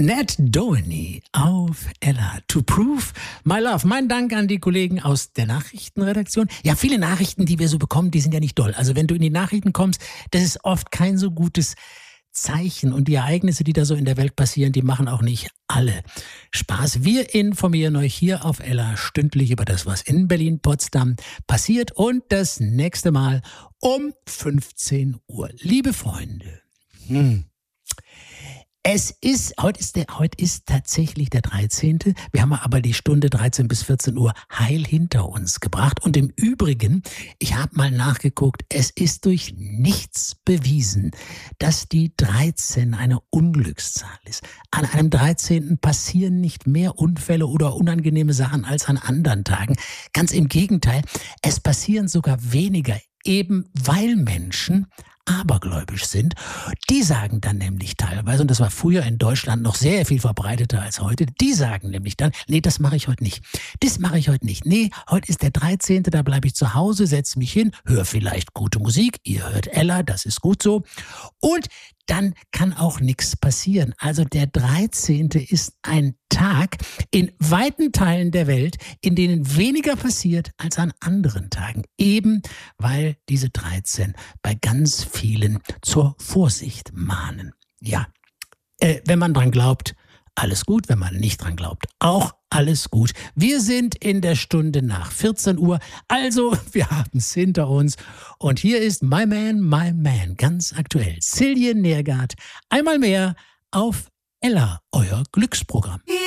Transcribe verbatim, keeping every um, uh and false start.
Nat Doheny auf Ella. To prove my love. Mein Dank an die Kollegen aus der Nachrichtenredaktion. Ja, viele Nachrichten, die wir so bekommen, die sind ja nicht doll. Also wenn du in die Nachrichten kommst, das ist oft kein so gutes Zeichen. Und die Ereignisse, die da so in der Welt passieren, die machen auch nicht alle Spaß. Wir informieren euch hier auf Ella stündlich über das, was in Berlin-Potsdam passiert. Und das nächste Mal um fünfzehn Uhr. Liebe Freunde, hm. Es ist, heute ist der, heute ist tatsächlich der dreizehnte Wir haben aber die Stunde dreizehn bis vierzehn Uhr heil hinter uns gebracht. Und im Übrigen, ich habe mal nachgeguckt, es ist durch nichts bewiesen, dass die dreizehn eine Unglückszahl ist. An einem dreizehnten passieren nicht mehr Unfälle oder unangenehme Sachen als an anderen Tagen. Ganz im Gegenteil, es passieren sogar weniger, eben weil Menschen abergläubisch sind. Die sagen dann nämlich teilweise, und das war früher in Deutschland noch sehr viel verbreiteter als heute, die sagen nämlich dann, nee, das mache ich heute nicht. Das mache ich heute nicht. Nee, heute ist der dreizehnte da bleibe ich zu Hause, setze mich hin, höre vielleicht gute Musik, ihr hört Ella, das ist gut so. Und dann kann auch nichts passieren. Also der dreizehnte ist ein Tag in weiten Teilen der Welt, in denen weniger passiert als an anderen Tagen. Eben weil diese dreizehn bei ganz vielen zur Vorsicht mahnen. Ja, äh, wenn man dran glaubt, alles gut. Wenn man nicht dran glaubt, auch alles gut. Wir sind in der Stunde nach vierzehn Uhr, also wir haben es hinter uns. Und hier ist My Man, My Man, ganz aktuell. Silje Nergard, einmal mehr auf Ella, euer Glücksprogramm.